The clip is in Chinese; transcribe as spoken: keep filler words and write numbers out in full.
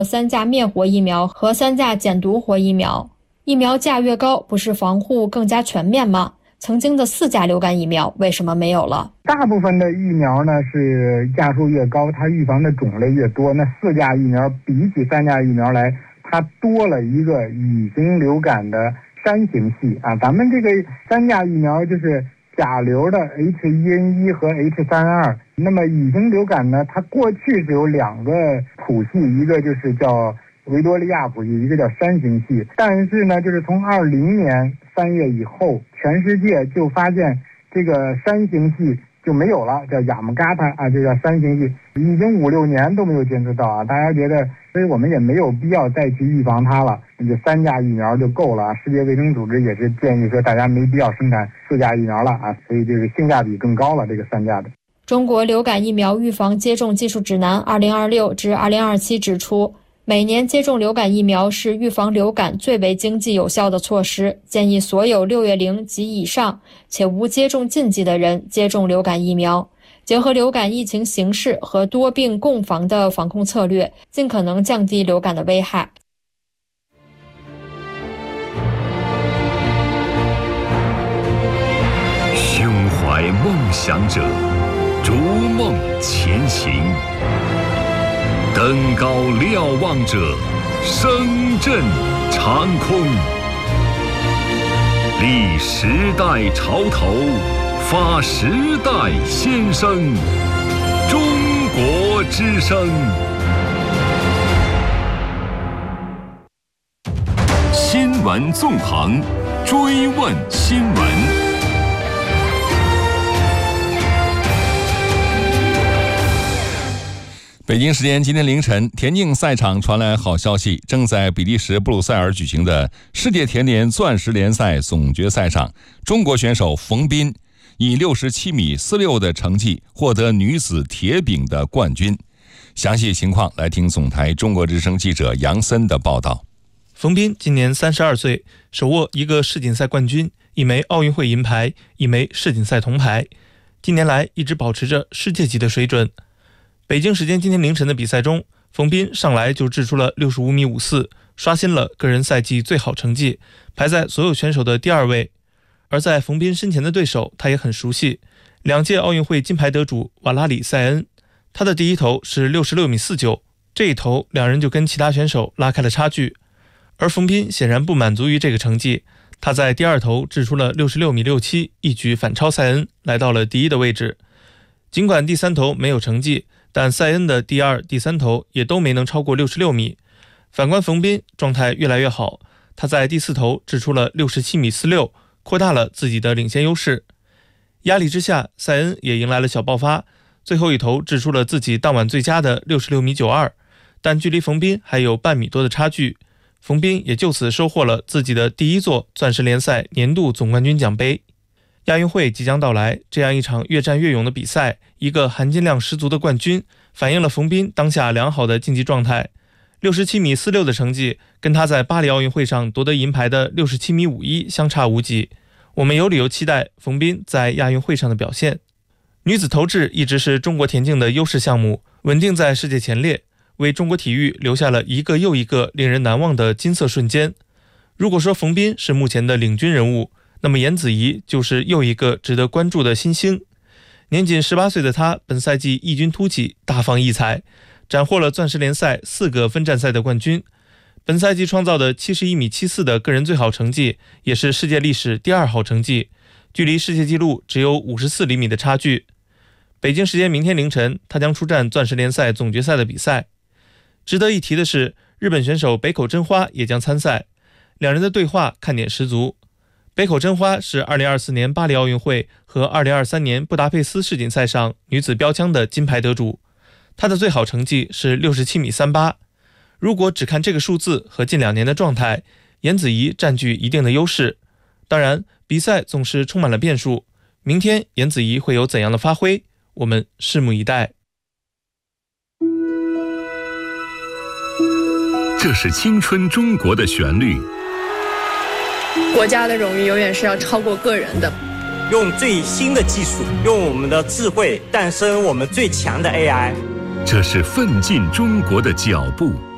三价灭活疫苗和三价减毒活疫苗。疫苗价越高，不是防护更加全面吗？曾经的四价流感疫苗为什么没有了？ 大部分的疫苗呢是价数越高，它预防的种类越多。那四价疫苗比起三价疫苗来，它多了一个乙型流感的山型系啊。咱们这个三价疫苗就是甲流的 H 一 N 一 和 H 三 二。那么乙型流感呢，它过去是有两个谱系，一个就是叫维多利亚谱系，一个叫山型系。但是呢，就是从二零年三月以后，全世界就发现这个山型系就没有了，叫亚姆嘎塔啊，就叫山型系，已经五六年都没有监测到啊。大家觉得，所以我们也没有必要再去预防它了，就三价疫苗就够了。世界卫生组织也是建议说，大家没必要生产四价疫苗了啊，所以这个性价比更高了，这个三价的。 中国流感疫苗预防接种技术指南二零二六至二零二七指出，每年接种流感疫苗是预防流感最为经济有效的措施，建议所有六月龄及以上且无接种禁忌的人接种流感疫苗。结合流感疫情形势和多病共防的防控策略，尽可能降低流感的危害。 胸怀梦想者，逐梦前行。登高瞭望者，声震长空。立时代潮头，发时代先声。中国之声。新闻纵横，追问新闻。 北京时间今天凌晨，田径赛场传来好消息，正在比利时布鲁塞尔举行的世界田联钻石联赛总决赛上，中国选手冯彬以六十七米四六的成绩获得女子铁饼的冠军。详细情况来听总台中国之声记者杨森的报道。 冯彬今年三十二岁，手握一个世锦赛冠军、一枚奥运会银牌、一枚世锦赛铜牌，近年来一直保持着世界级的水准。北京时间今天凌晨的比赛中，冯彬上来就掷出了六十五米五四，刷新了个人赛季最好成绩，排在所有选手的第二位。而在冯彬身前的对手，他也很熟悉，两届奥运会金牌得主瓦拉里塞恩，他的第一投是六十六米四九，这一投两人就跟其他选手拉开了差距。而冯彬显然不满足于这个成绩，他在第二投掷出了六十六米六七，一举反超塞恩，来到了第一的位置。尽管第三投没有成绩，但塞恩的第二、第三投也都没能超过六十六米。反观冯彬，状态越来越好，他在第四投掷出了六十七米四六，扩大了自己的领先优势。压力之下，塞恩也迎来了小爆发，最后一投掷出了自己当晚最佳的六十六米九二，但距离冯彬还有半米多的差距。冯彬也就此收获了自己的第一座钻石联赛年度总冠军奖杯。亚运会即将到来，这样一场越战越勇的比赛，一个含金量十足的冠军，反映了冯彬当下良好的竞技状态。六十七米四六的成绩，跟他在巴黎奥运会上夺得银牌的六十七米五一相差无几。我们有理由期待冯彬在亚运会上的表现。女子投掷一直是中国田径的优势项目，稳定在世界前列，为中国体育留下了一个又一个令人难忘的金色瞬间。如果说冯彬是目前的领军人物，那么颜子怡就是又一个值得关注的新星。年仅十八岁的她，本赛季异军突起，大放异彩，斩获了钻石联赛四个分站赛的冠军。本赛季创造的七十一米七四的个人最好成绩，也是世界历史第二好成绩，距离世界纪录只有五十四厘米的差距。北京时间明天凌晨，她将出战钻石联赛总决赛的比赛。值得一提的是，日本选手北口真花也将参赛，两人的对话看点十足。北口真花是二零二四年巴黎奥运会和二零二三年布达佩斯世锦赛上女子标枪的金牌得主，她的最好成绩是六十七米三八。如果只看这个数字和近两年的状态，颜子怡占据一定的优势。当然，比赛总是充满了变数，明天颜子怡会有怎样的发挥，我们拭目以待。 这是青春中国的旋律。 国家的荣誉永远是要超过个人的。 用最新的技术，用我们的智慧诞生我们最强的 A I。 这是奋进中国的脚步。